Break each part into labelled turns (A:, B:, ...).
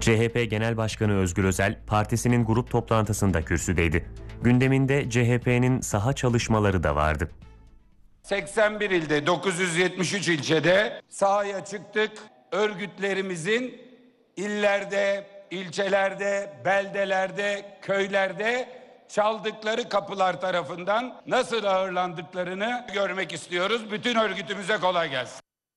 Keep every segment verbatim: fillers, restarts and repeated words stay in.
A: C H P Genel Başkanı Özgür Özel, partisinin grup toplantısında kürsüdeydi. Gündeminde C H P'nin saha çalışmaları da vardı.
B: seksen bir ilde, dokuz yüz yetmiş üç ilçede sahaya çıktık. Örgütlerimizin illerde, ilçelerde, beldelerde, köylerde çaldıkları kapılar tarafından nasıl ağırlandıklarını görmek istiyoruz. Bütün örgütümüze kolay gelsin.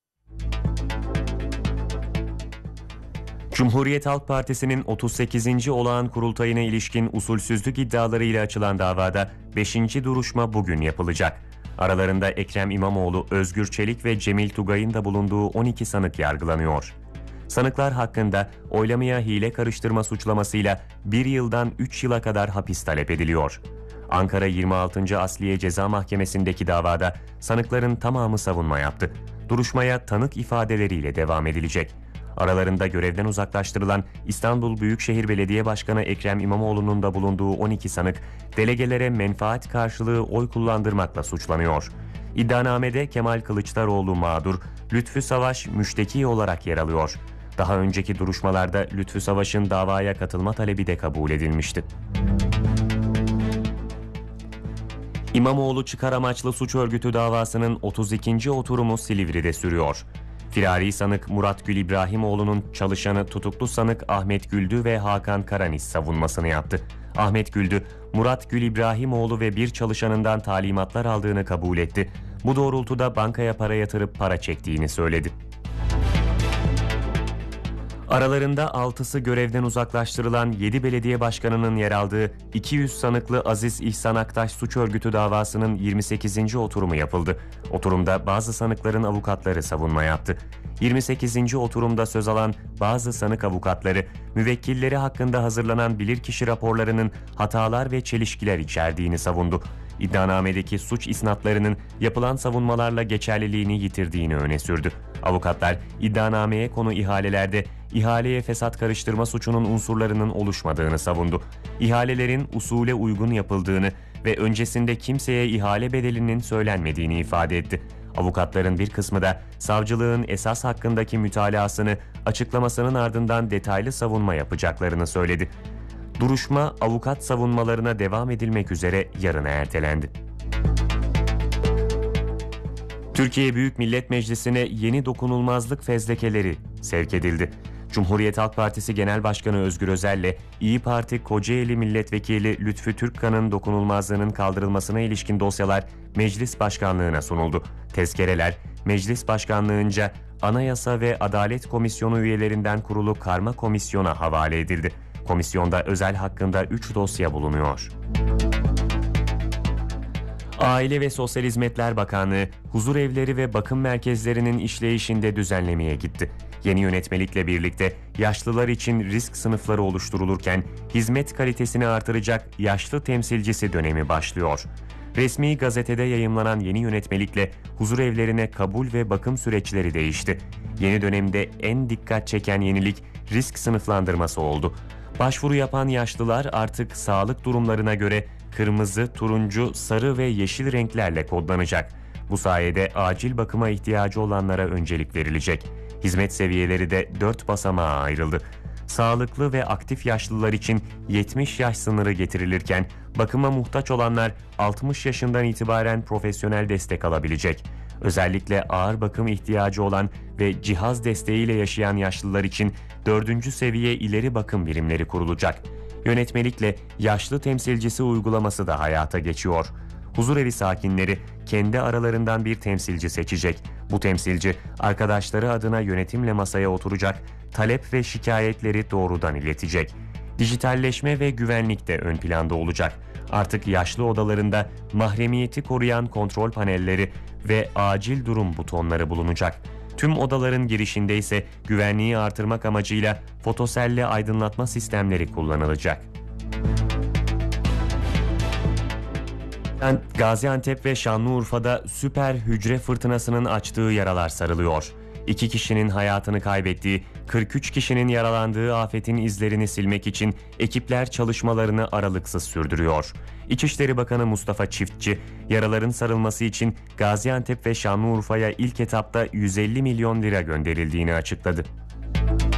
A: Cumhuriyet Halk Partisi'nin otuz sekizinci olağan kurultayına ilişkin usulsüzlük iddialarıyla açılan davada beşinci duruşma bugün yapılacak. Aralarında Ekrem İmamoğlu, Özgür Çelik ve Cemil Tugay'ın da bulunduğu on iki sanık yargılanıyor. Sanıklar hakkında oylamaya hile karıştırma suçlamasıyla bir yıldan üç yıla kadar hapis talep ediliyor. Ankara yirmi altıncı Asliye Ceza Mahkemesi'ndeki davada sanıkların tamamı savunma yaptı. Duruşmaya tanık ifadeleriyle devam edilecek. Aralarında görevden uzaklaştırılan İstanbul Büyükşehir Belediye Başkanı Ekrem İmamoğlu'nun da bulunduğu on iki sanık, delegelere menfaat karşılığı oy kullandırmakla suçlanıyor. İddianamede Kemal Kılıçdaroğlu mağdur, Lütfü Savaş müşteki olarak yer alıyor. Daha önceki duruşmalarda Lütfü Savaş'ın davaya katılma talebi de kabul edilmişti. İmamoğlu çıkar amaçlı suç örgütü davasının otuz ikinci oturumu Silivri'de sürüyor. Firari sanık Murat Gül İbrahimoğlu'nun çalışanı tutuklu sanık Ahmet Güldü ve Hakan Karanis savunmasını yaptı. Ahmet Güldü, Murat Gül İbrahimoğlu ve bir çalışanından talimatlar aldığını kabul etti. Bu doğrultuda bankaya para yatırıp para çektiğini söyledi. Aralarında altısı görevden uzaklaştırılan yedi belediye başkanının yer aldığı iki yüz sanıklı Aziz İhsan Aktaş suç örgütü davasının yirmi sekizinci oturumu yapıldı. Oturumda bazı sanıkların avukatları savunma yaptı. yirmi sekizinci oturumda söz alan bazı sanık avukatları, müvekkilleri hakkında hazırlanan bilirkişi raporlarının hatalar ve çelişkiler içerdiğini savundu. İddianamedeki suç isnatlarının yapılan savunmalarla geçerliliğini yitirdiğini öne sürdü. Avukatlar, iddianameye konu ihalelerde ihaleye fesat karıştırma suçunun unsurlarının oluşmadığını savundu. İhalelerin usule uygun yapıldığını ve öncesinde kimseye ihale bedelinin söylenmediğini ifade etti. Avukatların bir kısmı da savcılığın esas hakkındaki mütalasını açıklamasının ardından detaylı savunma yapacaklarını söyledi. Duruşma avukat savunmalarına devam edilmek üzere yarına ertelendi. Türkiye Büyük Millet Meclisi'ne yeni dokunulmazlık fezlekeleri sevk edildi. Cumhuriyet Halk Partisi Genel Başkanı Özgür Özel'le İyi Parti Kocaeli Milletvekili Lütfü Türkkan'ın dokunulmazlığının kaldırılmasına ilişkin dosyalar Meclis Başkanlığı'na sunuldu. Tezkereler Meclis Başkanlığı'nca Anayasa ve Adalet Komisyonu üyelerinden kurulu karma komisyona havale edildi. Komisyonda Özel hakkında üç dosya bulunuyor. Aile ve Sosyal Hizmetler Bakanlığı, huzur evleri ve bakım merkezlerinin işleyişinde düzenlemeye gitti. Yeni yönetmelikle birlikte yaşlılar için risk sınıfları oluşturulurken hizmet kalitesini artıracak yaşlı temsilcisi dönemi başlıyor. Resmi gazetede yayımlanan yeni yönetmelikle huzur evlerine kabul ve bakım süreçleri değişti. Yeni dönemde en dikkat çeken yenilik risk sınıflandırması oldu. Başvuru yapan yaşlılar artık sağlık durumlarına göre kırmızı, turuncu, sarı ve yeşil renklerle kodlanacak. Bu sayede acil bakıma ihtiyacı olanlara öncelik verilecek. Hizmet seviyeleri de dört basamağa ayrıldı. Sağlıklı ve aktif yaşlılar için yetmiş yaş sınırı getirilirken bakıma muhtaç olanlar altmış yaşından itibaren profesyonel destek alabilecek. Özellikle ağır bakım ihtiyacı olan ve cihaz desteğiyle yaşayan yaşlılar için dördüncü seviye ileri bakım birimleri kurulacak. Yönetmelikle yaşlı temsilcisi uygulaması da hayata geçiyor. Huzurevi sakinleri kendi aralarından bir temsilci seçecek. Bu temsilci arkadaşları adına yönetimle masaya oturacak, talep ve şikayetleri doğrudan iletecek. Dijitalleşme ve güvenlik de ön planda olacak. Artık yaşlı odalarında mahremiyeti koruyan kontrol panelleri ve acil durum butonları bulunacak. Tüm odaların girişinde ise güvenliği artırmak amacıyla fotoselli aydınlatma sistemleri kullanılacak. Gaziantep ve Şanlıurfa'da süper hücre fırtınasının açtığı yaralar sarılıyor. İki kişinin hayatını kaybettiği, kırk üç kişinin yaralandığı afetin izlerini silmek için ekipler çalışmalarını aralıksız sürdürüyor. İçişleri Bakanı Mustafa Çiftçi, yaraların sarılması için Gaziantep ve Şanlıurfa'ya ilk etapta yüz elli milyon lira gönderildiğini açıkladı.